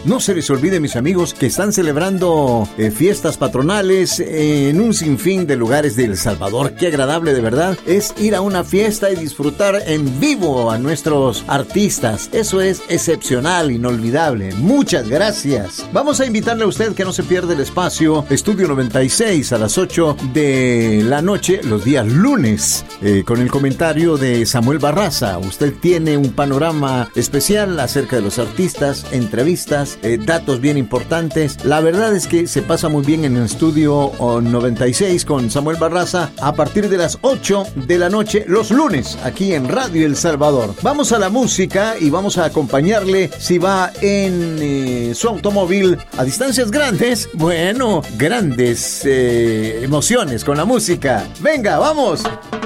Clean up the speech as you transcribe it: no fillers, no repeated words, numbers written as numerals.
No se les olvide, mis amigos, que están celebrando fiestas patronales en un sinfín de lugares de El Salvador. Qué agradable, de verdad, es ir a una fiesta y disfrutar en vivo a nuestros artistas. Eso es excepcional, inolvidable. Muchas gracias. Vamos a invitarle a usted que no se pierda el espacio Estudio 96 a las 8 de la noche, los días lunes, con el comentario de Samuel Barraza. Usted tiene un panorama especial acerca de los artistas, entrevistas, datos bien importantes. La verdad es que se pasa muy bien en el Estudio 96 con Samuel Barraza a partir de las 8 de la noche los lunes aquí en Radio El Salvador. Vamos a la música y vamos a acompañarle si va en su automóvil a distancias grandes. Bueno, grandes emociones con la música. Venga, vamos.